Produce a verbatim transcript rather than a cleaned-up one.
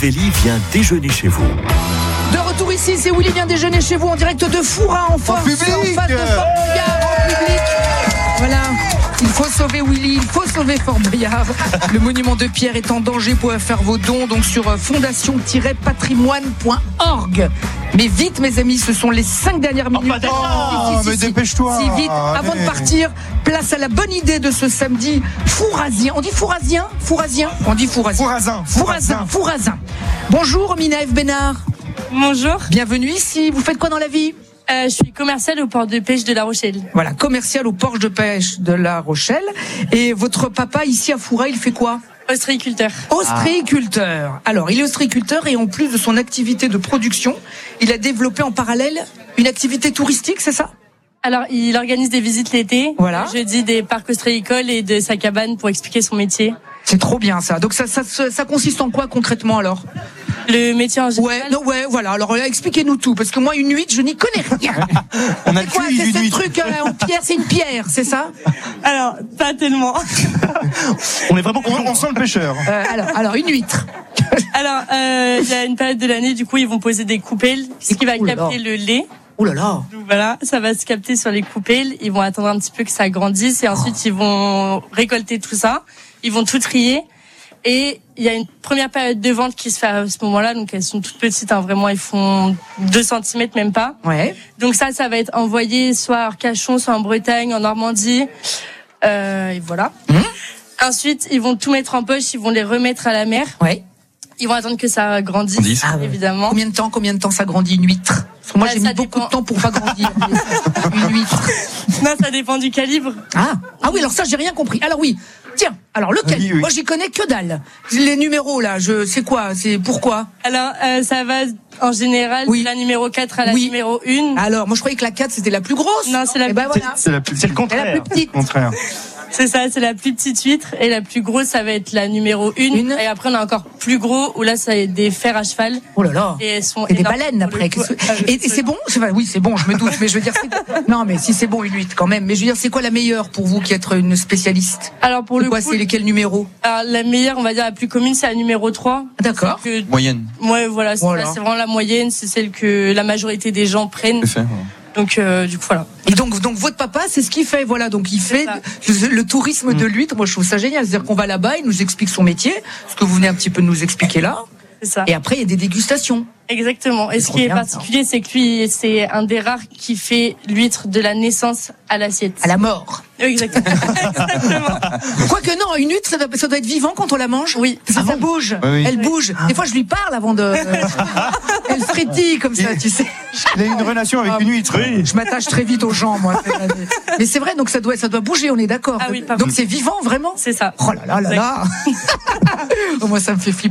Willy vient déjeuner chez vous. De retour ici, c'est Willy vient déjeuner chez vous en direct de Foura en force, en face de Fort Boyard, en public. Voilà, il faut sauver Willy, il faut sauver Fort Boyard. Le monument de pierre est en danger, vous pouvez faire vos dons donc sur fondation tiret patrimoine point org. Mais vite mes amis, ce sont les cinq dernières minutes. Oh, oh, si, si, mais si, dépêche-toi. Si vite, avant de partir, place à la bonne idée de ce samedi Fourazien. On dit Fourazien Fourazien On dit Fourazien. Fourazin. Fourazin. Fourazin. Bonjour Mina F. Bénard. Bonjour. Bienvenue ici. Vous faites quoi dans la vie ? Euh, je suis commerciale au port de pêche de La Rochelle. Voilà, commercial au port de pêche de La Rochelle. Et votre papa ici à Foura, il fait quoi ? Ostréiculteur. Ostréiculteur. Alors, il est ostréiculteur et en plus de son activité de production, il a développé en parallèle une activité touristique, c'est ça ? Alors, il organise des visites l'été. Voilà. Le jeudi des parcs ostréicoles et de sa cabane pour expliquer son métier. C'est trop bien ça. Donc ça, ça, ça consiste en quoi concrètement alors ? Le métier en général. Ouais, non, ouais, voilà. Alors expliquez-nous tout, parce que moi une huître, je n'y connais rien. On a C'est quoi ? C'est ce truc euh, en pierre, c'est une pierre, c'est ça ? Alors, pas tellement. On est vraiment, on, on sent le pêcheur. euh, Alors, alors une huître. Alors, euh, il y a une période de l'année, du coup, ils vont poser des coupelles, ce qui va Ouh là capter là. le lait. Oh là là. Donc voilà, ça va se capter sur les coupelles. Ils vont attendre un petit peu que ça grandisse et ensuite ils vont récolter tout ça. Ils vont tout trier. Et il y a une première période de vente qui se fait à ce moment-là, donc elles sont toutes petites, hein, vraiment, elles font deux centimètres, même pas. Ouais. Donc ça, ça va être envoyé soit à Arcachon, soit en Bretagne, en Normandie, euh, et voilà. Mmh. Ensuite, ils vont tout mettre en poche, ils vont les remettre à la mer. Ouais. Ils vont attendre que ça grandisse, Ah ouais. évidemment. Combien de temps, combien de temps ça grandit une huître ? Parce que moi Euh, j'ai ça mis beaucoup dépend. de temps pour pas grandir une huître. Non, ça dépend du calibre. Ah, ah oui, alors ça j'ai rien compris. Alors oui, tiens, alors le calibre, Oui, oui. moi j'y connais que dalle. Les numéros là, je c'est quoi, c'est pourquoi ? Alors, euh, ça va en général Oui. de la numéro quatre à la Oui. numéro un. Alors moi je croyais que la quatre c'était la plus grosse. Non, c'est la Eh ben plus voilà. C'est, la, c'est le contraire. C'est la plus petite. Contraire. C'est ça, c'est la plus petite huître. Et la plus grosse, ça va être la numéro un. Une. Et après, on a encore plus gros, où là, ça va être des fers à cheval. Oh là là. Et elles sont Et des énormes baleines pour le après. coup. Qu'est-ce que- Et, et c'est bon c'est pas- Oui, c'est bon, je me doute. Mais je veux dire, c'est... non, mais si c'est bon une huître quand même. Mais je veux dire, c'est quoi la meilleure pour vous qui êtes une spécialiste ? Alors, pour C'est le quoi, coup, c'est lesquels numéros ? alors, la meilleure, on va dire la plus commune, c'est la numéro trois. D'accord. Que, Moyenne. ouais, voilà, c'est, Voilà. c'est vraiment la moyenne, c'est celle que la majorité des gens prennent. Fait, ouais. Donc, euh, du coup, voilà. Et donc, donc votre papa, c'est ce qu'il fait, voilà. Donc il fait C'est le, le tourisme de l'huître. Moi, je trouve ça génial. C'est-à-dire qu'on va là-bas, il nous explique son métier, ce que vous venez un petit peu de nous expliquer là. C'est ça. Et après, il y a des dégustations. Exactement. Et ce trop qui est bien, particulier, c'est que lui, c'est un des rares qui fait l'huître de la naissance à l'assiette. À la mort. Exactement. Exactement. Quoique non, une huître, ça doit, ça doit être vivant quand on la mange. Oui. Parce que ça bouge. Oui, oui. Elle bouge. Des fois, je lui parle avant de. Elle frétille comme ça, tu sais. Il a une relation avec une huître. Oui. Je m'attache très vite aux gens, moi. Mais c'est vrai, donc ça doit, ça doit bouger, on est d'accord. Ah oui, pas donc mal. c'est vivant, vraiment. C'est ça. Oh là là là là. Oh, moi, ça me fait flipper.